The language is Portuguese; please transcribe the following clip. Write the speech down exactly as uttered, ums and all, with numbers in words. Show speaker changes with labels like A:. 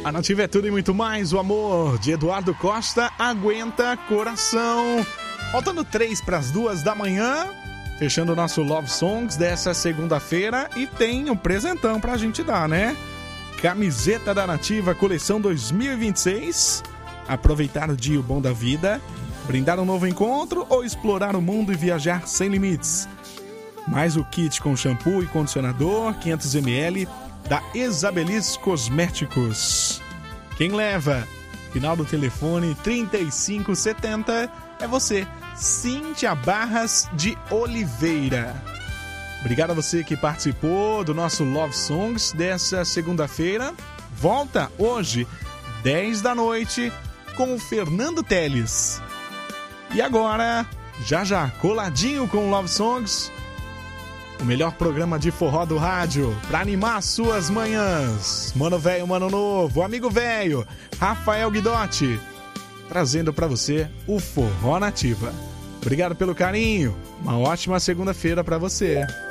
A: A Nativa é tudo e muito mais. O amor de Eduardo Costa aguenta coração. Faltando três para as duas da manhã. Fechando o nosso Love Songs dessa segunda-feira. E tem um presentão pra gente dar, né? Camiseta da Nativa, coleção dois mil e vinte e seis. Aproveitar o dia, o bom da vida. Brindar um novo encontro ou explorar o mundo e viajar sem limites. Mais o kit com shampoo e condicionador, quinhentos mililitros, da Isabelis Cosméticos. Quem leva? Final do telefone trinta e cinco setenta é você, Cíntia Barras de Oliveira. Obrigado a você que participou do nosso Love Songs dessa segunda-feira. Volta hoje, dez da noite, com o Fernando Teles. E agora, já já, coladinho com o Love Songs, o melhor programa de forró do rádio, pra animar suas manhãs. Mano velho, mano novo, amigo velho, Rafael Guidotti, trazendo pra você o Forró Nativa. Obrigado pelo carinho, uma ótima segunda-feira pra você.